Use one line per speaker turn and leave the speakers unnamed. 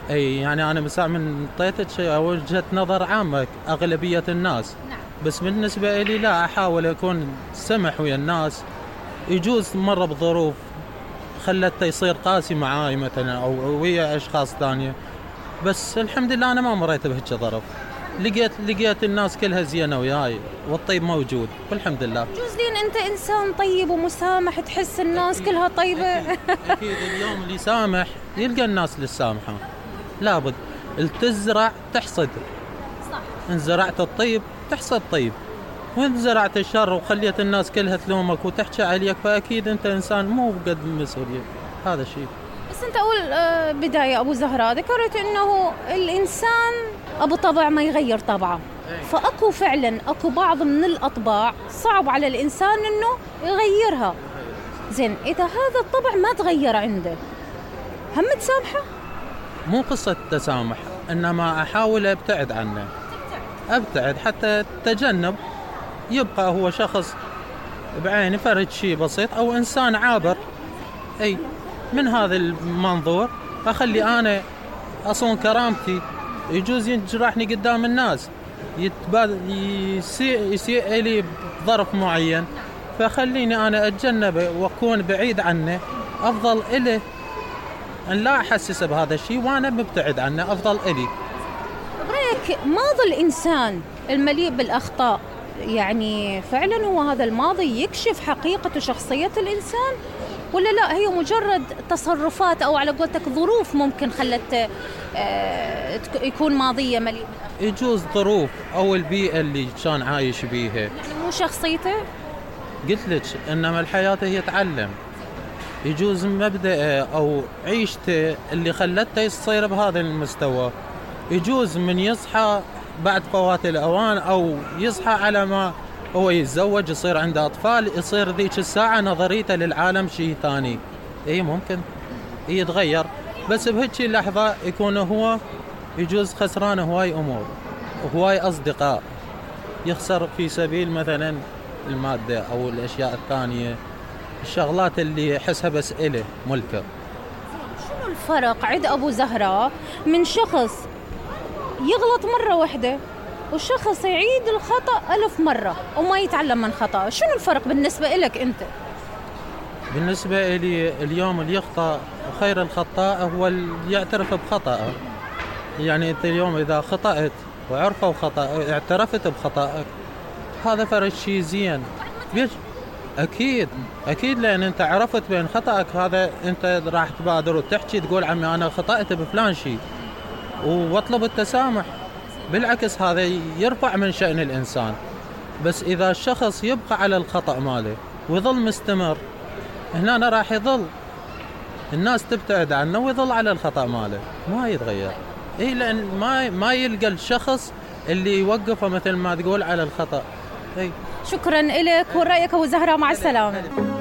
اي يعني انا من طيتك وجهة نظر عامة اغلبية الناس.
نعم.
بس بالنسبة لي لا، احاول اكون سمح ويا الناس. يجوز مرة بظروف خلته يصير قاسي معاي مثلا او ويا اشخاص ثانية، بس الحمد لله انا ما مريت بهيك ظرف. لقيت الناس كلها زينة وياي والطيب موجود والحمد لله.
جوز لين انت انسان طيب ومسامح، تحس الناس كلها طيبة.
أكيد اليوم اللي يسامح يلقى الناس اللي تسامحه. لابد تزرع تحصد.
صح.
إن زرعت الطيب تحصد طيب، وإن زرعت الشر وخليت الناس كلها تلومك وتحكي عليك فأكيد أنت إنسان مو بقد المسؤولية. هذا شيء.
بس انت اول بداية ابو زهراء ذكرت انه الانسان ابو طبع ما يغير طبعه. فاكو فعلا اكو بعض من الاطباع صعب على الانسان انه يغيرها. زين اذا هذا الطبع ما تغير عنده، هم تسامحه؟
مو قصة تسامح، إنما أحاول أبتعد عنه. أبتعد حتى تجنب يبقى هو شخص بعيني فرد شيء بسيط أو إنسان عابر. أي من هذا المنظور أخلي أنا أصون كرامتي. يجوز ينجرحني قدام الناس، يسيء لي بظرف معين، فخليني أنا أتجنبه وأكون بعيد عنه. أفضل إلي أن لا أحسسه بهذا الشيء وأنا مبتعد عنه، أفضل إلي.
برأيك ماضي الإنسان المليء بالأخطاء يعني فعلا هو هذا الماضي يكشف حقيقة وشخصية الإنسان، ولا لا هي مجرد تصرفات أو على قولتك ظروف ممكن خلت يكون ماضية مليء بالأخطاء؟
يجوز ظروف أو البيئة اللي كان عايش بيها،
يعني مو شخصيته.
قلت لك إنما الحياة هي تعلم. يجوز مبدأ أو عيشته اللي خلته يصير بهذا المستوى. يجوز من يصحى بعد فوات الأوان أو يصحى على ما هو يتزوج يصير عنده أطفال، يصير ذيك الساعة نظريته للعالم شيء ثاني. إيه ممكن يتغير، بس بهيك اللحظة يكون هو يجوز خسران هواي أمور وهواي أصدقاء، يخسر في سبيل مثلا المادة أو الأشياء الثانية، الشغلات اللي يحسها بس إله ملكه.
شنو الفرق عند أبو زهراء من شخص يغلط مرة واحدة وشخص يعيد الخطأ 1000 مرة وما يتعلم من خطأ؟ شنو الفرق بالنسبة إلك أنت؟
بالنسبة لي اليوم اللي يخطأ خير الخطاء هو اللي يعترف بخطأه. يعني أنت اليوم إذا خطأت وعرفوا خطأ اعترفت بخطأك، هذا فرق شيء زين. أكيد لأن أنت عرفت بين خطأك، هذا أنت راح تبادر وتحكي تقول عمي أنا خطأت بفلان شيء واطلب التسامح. بالعكس هذا يرفع من شأن الإنسان. بس إذا الشخص يبقى على الخطأ ماله ويظل مستمر، هنا راح يظل الناس تبتعد عنه ويظل على الخطأ ماله ما يتغير. إيه لأن ما يلقى الشخص اللي يوقفه مثل ما تقول على الخطأ.
شكرا لك ورأيك أبو زهراء، مع السلامة.